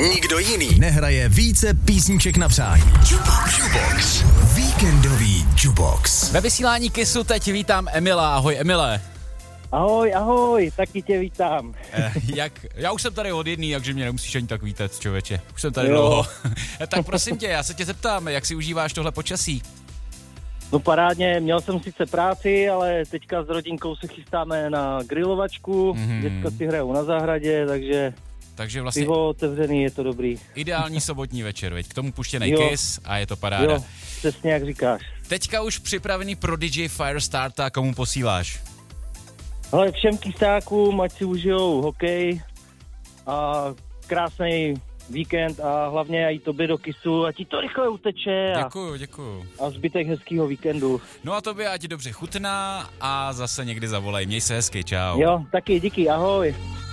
Nikdo jiný nehraje více písniček na přání. Jukebox. Víkendový Jukebox. Ve vysílání Kissu teď vítám Emila. Ahoj Emile. Ahoj, taky tě vítám. Já už jsem tady od jedný, takže mě nemusíš ani tak vítat, člověče. Už jsem tady dlouho. Tak prosím tě, já se tě zeptám, jak si užíváš tohle počasí? No parádně, měl jsem sice práci, ale teďka s rodinkou se chystáme na grilovačku, děcka si hrajou na zahradě, takže vlastně pivo otevřený, je to dobrý. Ideální sobotní večer, veď k tomu puštěnej Kiss a je to paráda. Jo, přesně jak říkáš. Teďka už připravený pro DJ Firestarta, komu posíláš? Ale všem kysákům, ať si užijou hokej a krásný víkend a hlavně i tobě do Kissu, ať ti to rychle uteče. Děkuju. A zbytek hezkýho víkendu. No a tobě ať dobře chutná a zase někdy zavolej. Měj se hezky, čau. Jo, taky díky, ahoj.